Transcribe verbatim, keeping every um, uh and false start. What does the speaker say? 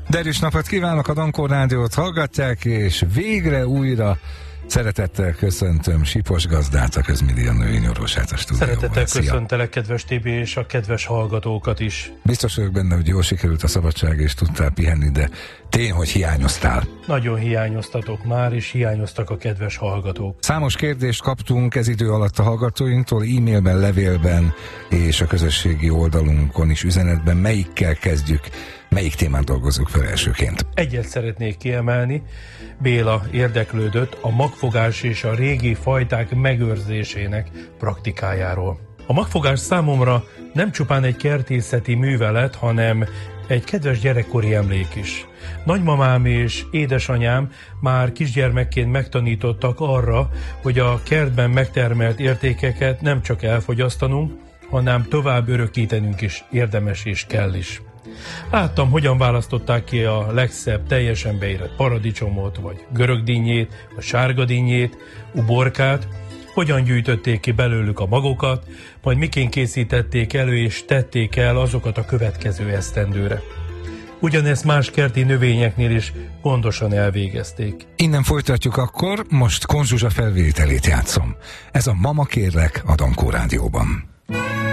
Derűs napot kívánok, a Dankó Rádiót hallgatják, és végre újra szeretettel köszöntöm Sipos Gazdát, a Közmédia nővényorvosát a stúdióban. Szeretettel köszöntelek, kedves Tibi, és a kedves hallgatókat is. Biztos vagyok benne, hogy jól sikerült a szabadság, és tudtál pihenni, de tény, hogy hiányoztál. Nagyon hiányoztatok már, és hiányoztak a kedves hallgatók. Számos kérdést kaptunk ez idő alatt a hallgatóinktól, e-mailben, levélben, és a közösségi oldalunkon is üzenetben. Melyikkel kezdjük? Melyik témát dolgozzuk fel elsőként? Egyet szeretnék kiemelni. Béla érdeklődött a magfogás és a régi fajták megőrzésének praktikájáról. A magfogás számomra nem csupán egy kertészeti művelet, hanem egy kedves gyerekkori emlék is. Nagymamám és édesanyám már kisgyermekként megtanítottak arra, hogy a kertben megtermelt értékeket nem csak elfogyasztanunk, hanem tovább örökítenünk is érdemes és kell is. Láttam, hogyan választották ki a legszebb, teljesen beérett paradicsomot, vagy görögdinnyét, vagy sárgadinnyét, uborkát, hogyan gyűjtötték ki belőlük a magokat, majd miként készítették elő és tették el azokat a következő esztendőre. Ugyanezt más kerti növényeknél is gondosan elvégezték. Innen folytatjuk akkor, most Konzsuzsa felvételét játszom. Ez a Mama kérlek a Dankó Rádióban.